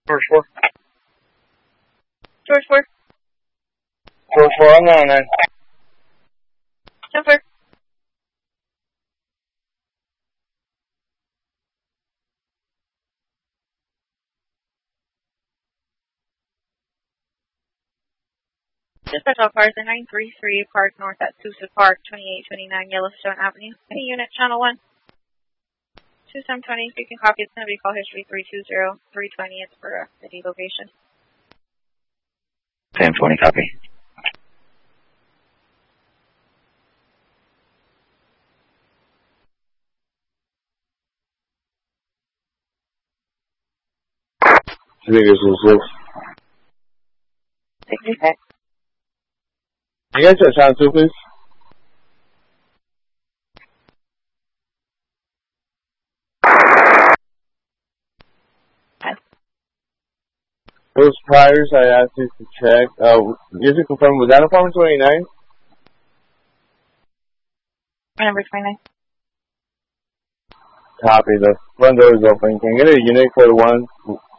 George 4. George 4. George 4 on 909. Jumper. Dispatch all cars at 933 Park North at Sousa Park, 2829 Yellowstone Avenue. Any unit, channel 1. 2720, you can copy. It's going to be call history 320-320. It's for city location. Sam 20, copy. I think this is 66. You guys are channel 2, please? Those priors I asked you to check. Just to confirm, was that apartment 29? Number 29. Copy. The front door is open. Can I get a unit code 1